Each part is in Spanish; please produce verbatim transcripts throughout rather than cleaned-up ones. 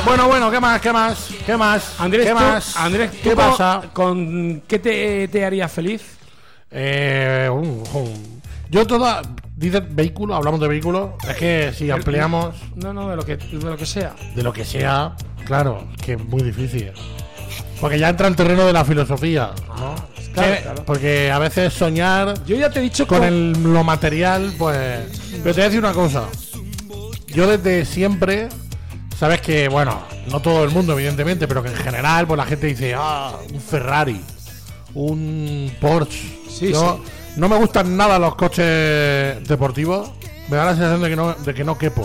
Bueno, bueno, ¿qué más? ¿Qué más? ¿Qué más? Andrés, ¿Qué tú, más? Andrés, ¿qué ¿tú pasa? ¿Con qué te, te haría feliz? Eh, un, un- yo toda... Dices vehículo, hablamos de vehículos. Es que si ampliamos No, no, de lo que, de lo que sea. de lo que sea, claro, que es muy difícil. Porque ya entra el terreno de la filosofía, ¿no? Claro, Que- claro. Porque a veces soñar Yo ya te he dicho con co- el, lo material, pues... Pero te voy a decir una cosa. Yo desde siempre... Sabes que, bueno, no todo el mundo, evidentemente, pero que en general, pues la gente dice, ah, un Ferrari, un Porsche. Sí, Yo, no me gustan nada los coches deportivos. Me da la sensación de que no, de que no quepo.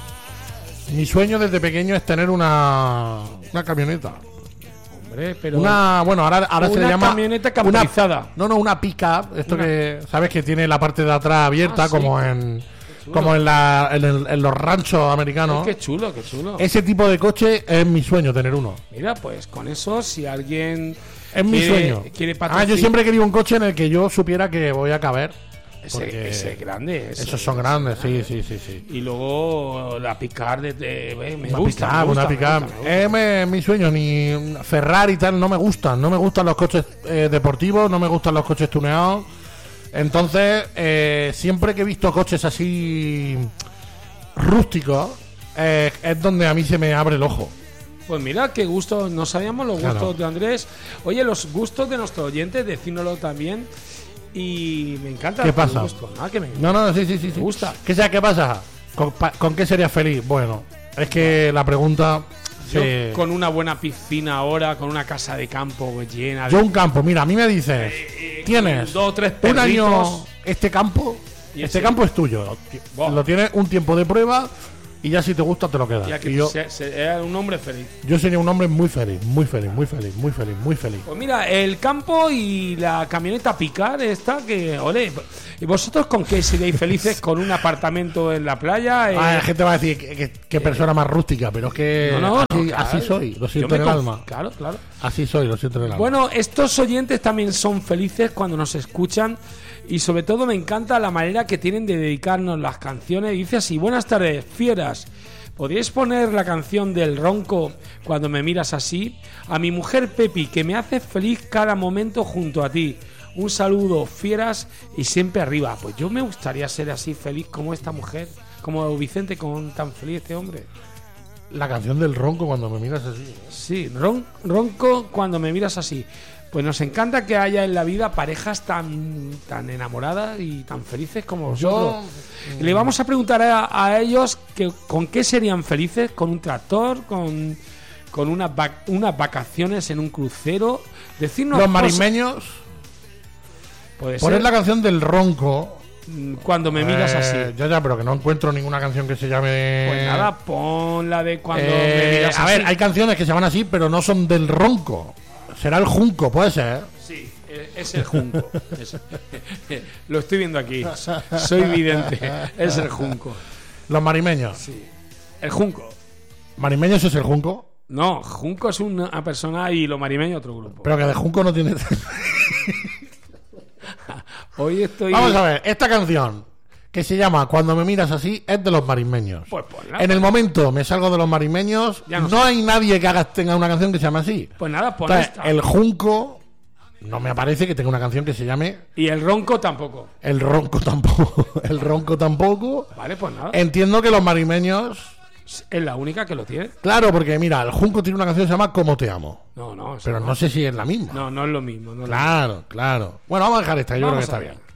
Mi sueño desde pequeño es tener una, una camioneta. Hombre, pero Una, bueno, ahora, ahora se le una llama camioneta camperizada. Una, no, no, una pick-up. Esto Una- que, sabes que tiene la parte de atrás abierta, Ah, sí. como en, como en, la, en, el- en los ranchos americanos. qué chulo, qué chulo. Ese tipo de coche es mi sueño tener uno. Mira, pues con eso, si alguien Es mi quiere- sueño. quiere Ah, patrocinar- yo siempre he querido un coche en el que yo supiera que voy a caber. porque ese, ese grande. ese- Esos son grandes, sí, sí, sí, sí. Y luego la picar de, de- eh, me Una gusta, pick-up, me gusta, una me pick-up. gusta, me gusta. Eh, me- mi sueño, ni Ferrari y tal, no me gustan. No me gustan los coches eh, deportivos, no me gustan los coches tuneados. Entonces, eh, siempre que he visto coches así rústicos, eh, es donde a mí se me abre el ojo. Pues mira, qué gusto, no sabíamos los Claro. gustos de Andrés. Oye, los gustos de nuestros oyentes, decídnoslo también. Y me encanta. ¿Qué tu pasa? gusto. Ah, que me No, no, sí, sí, sí. sí. Me gusta. ¿Qué, sea, ¿Qué pasa? ¿Con, pa- ¿Con qué serías feliz? Bueno, es que la pregunta... Yo se- con una buena piscina ahora, con una casa de campo pues, llena de... Yo un campo, mira, a mí me dices, eh, tienes dos o tres un perritos. año, este campo, Y este ese- campo es tuyo. Buah. Lo tienes un tiempo de prueba y ya si te gusta te lo quedas. Y aquí Y yo, se- se- era un hombre feliz. yo sería un hombre muy feliz, muy feliz, muy feliz, muy feliz, muy feliz. Pues mira, el campo y la camioneta picar esta que, ole, ¿y vosotros con qué seríais felices? ¿Con un apartamento en la playa? Eh, Ah, la gente va a decir que, que- que persona más rústica, pero es que no, no, así, no, claro. así soy, lo Yo siento me en el conf- alma. Claro, claro. Así soy, lo siento en el alma. Bueno, estos oyentes también son felices cuando nos escuchan y sobre todo me encanta la manera que tienen de dedicarnos las canciones. Dice así, buenas tardes, fieras. ¿Podríais poner la canción del Ronco cuando me miras así? A mi mujer Pepi, que me hace feliz cada momento junto a ti. Un saludo, fieras, y siempre arriba. Pues yo me gustaría ser así feliz como esta mujer, como Vicente, con tan feliz este hombre. La canción del ronco cuando me miras así. Sí, ron- Ronco cuando me miras así. Pues nos encanta que haya en la vida parejas tan, tan enamoradas y tan felices como vosotros. Y le vamos a preguntar a, a ellos que, con qué serían felices, con un tractor, con, con unas, vac- unas vacaciones en un crucero. Decirnos Los cosas- marimeños, puede poner ser, la canción del ronco. mm, cuando me miras Eh, así. Ya, ya, pero que no encuentro ninguna canción que se llame. Pues nada, pon la de cuando Eh, me miras a así. ver, hay canciones que se llaman así, pero no son del ronco. Será el junco, puede ser. Sí, eh, es el junco. Es- lo estoy viendo aquí. Soy vidente. Es el junco. Los marimeños. Sí. El junco. Marimeños es el junco, No, junco es una persona y lo marimeño otro grupo. pero que de junco no tiene. Hoy estoy. Vamos a ver, esta canción que se llama Cuando me miras así es de los marimeños. Pues ponla. En el momento me salgo de los marimeños, Ya no, no sé. hay nadie que haga, tenga una canción que se llame así. Pues nada, pon Entonces, esta. el junco no me aparece que tenga una canción que se llame Y el ronco tampoco. El ronco tampoco. El ronco tampoco. Vale, pues nada. Entiendo que los marimeños. Es la única que lo tiene. Claro, porque mira, el junco tiene una canción que se llama Como te amo. No, no. eso Pero no sé si es la misma. No, no es lo mismo. No es lo Claro, claro. Bueno, vamos a dejar esta, yo Vamos creo que a está ver. bien.